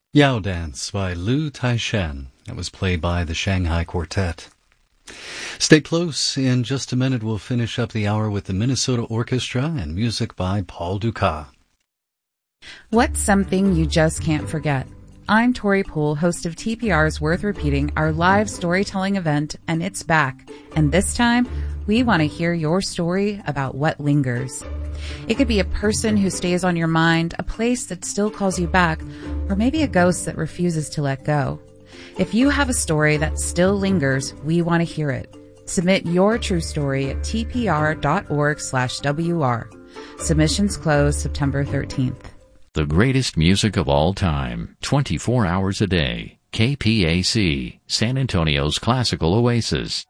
Yao Dance by Liu Taishan. It was played by the Shanghai Quartet. Stay close. In just a minute, we'll finish up the hour with the Minnesota Orchestra and music by Paul Dukas. What's something you just can't forget? I'm Tori Poole, host of TPR's Worth Repeating, our live storytelling event, and it's back. And this time, we want to hear your story about what lingers. It could be a person who stays on your mind, a place that still calls you back, or maybe a ghost that refuses to let go. If you have a story that still lingers, we want to hear it. Submit your true story at tpr.org/WR. Submissions close September 13th. The greatest music of all time, 24 hours a day. KPAC, San Antonio's classical oasis.